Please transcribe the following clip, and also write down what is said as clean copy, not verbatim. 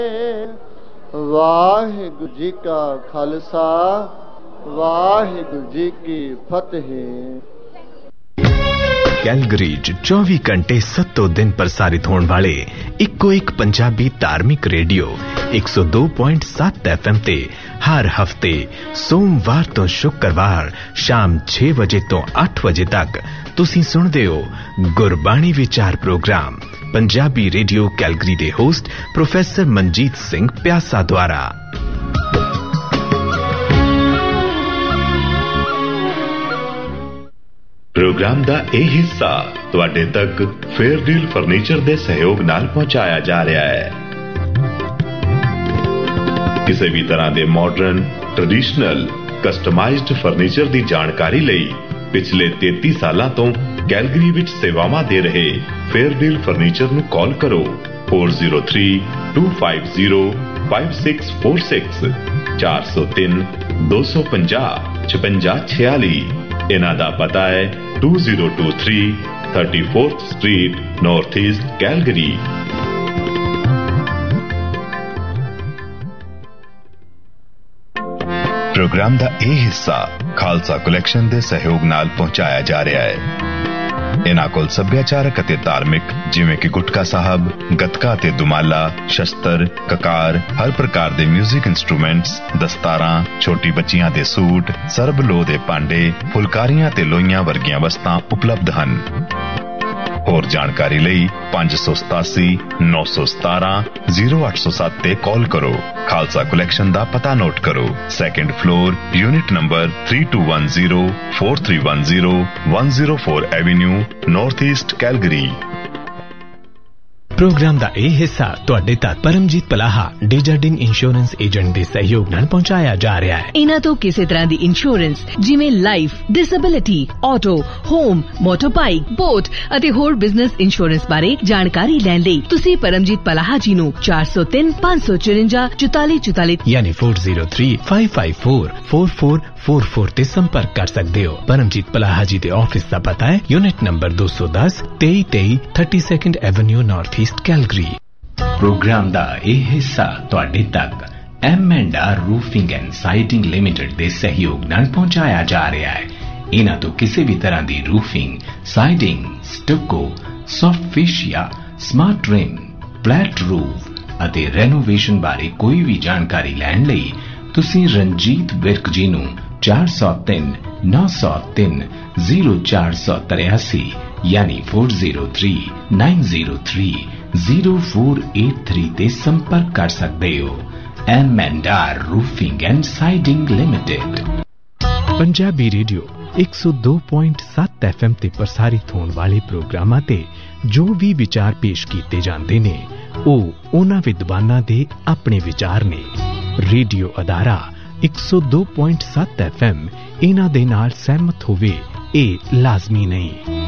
ਵਾਹਿਗੁਰੂ ਜੀ ਕਾ ਖਾਲਸਾ, ਵਾਹਿਗੁਰੂ ਜੀ ਕੀ ਫਤਿਹ। ਕੈਲਗਰੀ 'ਚ 24 ਘੰਟੇ 7 ਦਿਨ ਪ੍ਰਸਾਰਿਤ ਹੋਣ ਵਾਲੇ ਇੱਕੋ ਇੱਕ ਪੰਜਾਬੀ ਧਾਰਮਿਕ ਰੇਡੀਓ 102.7 FM ਤੇ ਹਰ ਹਫਤੇ ਸੋਮਵਾਰ ਤੋਂ ਸ਼ੁੱਕਰਵਾਰ ਸ਼ਾਮ 6 ਵਜੇ ਤੋਂ 8 ਵਜੇ ਤੱਕ ਤੁਸੀਂ ਸੁਣਦੇ ਹੋ ਗੁਰਬਾਣੀ ਵਿਚਾਰ ਪ੍ਰੋਗਰਾਮ ਪੰਜਾਬੀ ਰੇਡੀਓ ਕੈਲਗਰੀ ਦੇ ਹੋਸਟ ਪ੍ਰੋਫੈਸਰ ਮਨਜੀਤ ਸਿੰਘ ਪਿਆਸਾ ਦੁਆਰਾ। ਪ੍ਰੋਗਰਾਮ ਦਾ ਇਹ ਹਿੱਸਾ ਤੁਹਾਡੇ ਤੱਕ ਫੇਅਰਡੀਲ ਫਰਨੀਚਰ ਦੇ ਸਹਿਯੋਗ ਨਾਲ ਪਹੁੰਚਾਇਆ ਜਾ ਰਿਹਾ ਹੈ। ਕਿਸੇ ਵੀ ਤਰ੍ਹਾਂ ਦੇ ਮਾਡਰਨ, ਟ੍ਰੈਡੀਸ਼ਨਲ, ਕਸਟਮਾਈਜ਼ਡ ਫਰਨੀਚਰ ਦੀ ਜਾਣਕਾਰੀ ਲਈ ਪਿਛਲੇ 33 ਸਾਲਾਂ ਤੋਂ ਕੈਲਗਰੀ ਵਿੱਚ ਸੇਵਾਵਾਂ ਦੇ ਰਹੇ ਫੇਅਰਡੀਲ ਫਰਨੀਚਰ ਨੂੰ ਕਾਲ ਕਰੋ 4032505646 403 250 5646। ਇਹਨਾਂ ਦਾ ਪਤਾ ਹੈ 2023 34th street north East Calgary. Programme ਦਾ ਇਹ ਹਿੱਸਾ ਖਾਲਸਾ ਕਲੈਕਸ਼ਨ ਦੇ ਸਹਿਯੋਗ ਨਾਲ ਪਹੁੰਚਾਇਆ ਜਾ ਰਿਹਾ ਹੈ। ਇਹਨਾਂ ਕੋਲ ਸੱਭਿਆਚਾਰਕ ਅਤੇ ਧਾਰਮਿਕ ਜਿਵੇਂ ਕਿ ਗੁਟਕਾ ਸਾਹਿਬ, ਗੱਤਕਾ ਤੇ ਦੁਮਾਲਾ, ਸ਼ਸਤਰ, ਕਕਾਰ, ਹਰ ਪ੍ਰਕਾਰ ਦੇ ਮਿਊਜ਼ਿਕ ਇੰਸਟਰੂਮੈਂਟਸ, ਦਸਤਾਰਾਂ, ਛੋਟੀ ਬੱਚੀਆਂ ਦੇ ਸੂਟ, ਸਰਬ ਲੋਹ ਦੇ ਭਾਂਡੇ, ਫੁਲਕਾਰੀਆਂ ਤੇ ਲੋਈਆਂ ਵਰਗੀਆਂ ਵਸਤਾਂ ਉਪਲਬਧ ਹਨ। ਹੋਰ ਜਾਣਕਾਰੀ ਲਈ 587 917 0807 ਤੇ ਕਾਲ ਕਰੋ। ਖਾਲਸਾ ਕਲੈਕਸ਼ਨ ਦਾ ਪਤਾ ਨੋਟ ਕਰੋ, 2nd floor, unit number 3210 4310 104 avenue, north East Calgary. Programme ਦਾ ਇਹ ਹਿੱਸਾ ਤੁਹਾਡੇ ਤੱਕ ਪਰਮਜੀਤ ਪਲਾਹਾ ਡੇਜਰਡਿੰਗ ਇੰਸ਼ੋਰੈਂਸ ਏਜੰਟ ਦੇ ਸਹਿਯੋਗ ਨਾਲ ਪਹੁੰਚਾਇਆ ਜਾ ਰਿਹਾ ਹੈ। ਇਹਨਾਂ ਤੋਂ ਕਿਸੇ ਤਰ੍ਹਾਂ ਦੀ ਇੰਸ਼ੋਰੈਂਸ ਜਿਵੇਂ life, disability, auto, home, ਮੋਟਰਬਾਈਕ, boat ਅਤੇ ਹੋਰ ਬਿਜ਼ਨਸ ਇੰਸ਼ੋਰੈਂਸ ਬਾਰੇ ਜਾਣਕਾਰੀ ਲੈਣ ਲਈ ਤੁਸੀਂ ਪਰਮਜੀਤ ਪਲਾਹਾ ਜੀ ਨੂੰ 403 554 4444 ਯਾਨੀ 4035544444 ਤੇ ਸੰਪਰਕ ਕਰ ਸਕਦੇ ਹੋ। ਪਰਮਜੀਤ ਪਲਾਹਾ ਜੀ ਦੇ ਆਫਿਸ ਦਾ ਪਤਾ ਹੈ unit number 210 2323 32nd avenue, north East Calgary. Programme ਦਾ ਇਹ ਹਿੱਸਾ ਤੁਹਾਡੇ ਤੱਕ M&R roofing and siding limited ਦੇ ਸਹਿਯੋਗ ਨਾਲ ਪਹੁੰਚਾਇਆ ਜਾ ਰਿਹਾ ਹੈ। ਇਹਨਾਂ ਤੋਂ ਕਿਸੇ ਵੀ ਤਰ੍ਹਾਂ ਦੀ roofing, siding, ਸਟੱਕੋ, soft ਫੇਸ਼ੀਆ, smart rim, flat roof ਅਤੇ ਰੈਨੋਵੇਸ਼ਨ ਬਾਰੇ ਕੋਈ ਵੀ ਜਾਣਕਾਰੀ ਲੈਣ ਲਈ ਤੁਸੀਂ ਰਣਜੀਤ ਵਿਰਕ ਜੀ ਨੂੰ 403 903 0483 ਯਾਨੀ 403 903 0483 ਤੇ ਸੰਪਰਕ ਕਰ ਸਕਦੇ ਹੋ। M&R roofing and siding limited. Punjabi radio 102.7 FM ਤੇ ਪ੍ਰਸਾਰਿਤ ਹੋਣ ਵਾਲੇ ਪ੍ਰੋਗਰਾਮਾਂ ਤੇ ਜੋ ਵੀ ਵਿਚਾਰ ਪੇਸ਼ ਕੀਤੇ ਜਾਂਦੇ ਨੇ ਉਹ ਉਹਨਾਂ ਵਿਦਵਾਨਾਂ ਦੇ ਆਪਣੇ ਵਿਚਾਰ ਨੇ। ਰੇਡੀਓ ਅਦਾਰਾ 102.7 FM ਇਹਨਾਂ ਦੇ ਨਾਲ ਸਹਿਮਤ ਹੋਵੇ ਇਹ ਲਾਜ਼ਮੀ ਨਹੀਂ।